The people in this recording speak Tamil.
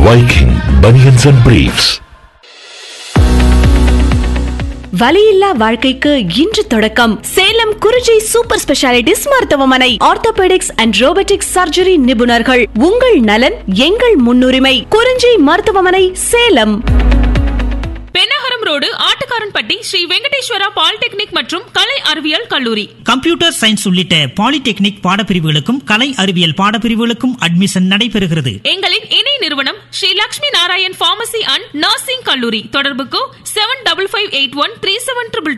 Viking Bunions and Briefs. வலியில்லா வாழ்க்கைக்கு இன்று தொடக்கம். சேலம் குறிஞ்சி சூப்பர் ஸ்பெஷாலிட்டிஸ் மருத்துவமனை. ஆர்த்தோபெடிக்ஸ் அண்ட் ரோபோட்டிக்ஸ் சர்ஜரி நிபுணர்கள். உங்கள் நலன் எங்கள் முன்னுரிமை. குறிஞ்சி மருத்துவமனை, சேலம். பெண்ணகரம் ரோடு, ஆட்டுக்காரன்பட்டி, ஸ்ரீ வெங்கடேஸ்வரா பாலிடெக்னிக் மற்றும் கலை அறிவியல் கல்லூரி. கம்ப்யூட்டர் சயின்ஸ் உள்ளிட்ட பாலிடெக்னிக் பாடப்பிரிவுகளுக்கும் கலை அறிவியல் பாடப்பிரிவுகளுக்கும் அட்மிஷன் நடைபெறுகிறது. எங்களின் இணை நிறுவனம் Sri Lakshmi Narayan pharmacy and nursing கல்லூரி. தொடர்புக்கு 7558137222.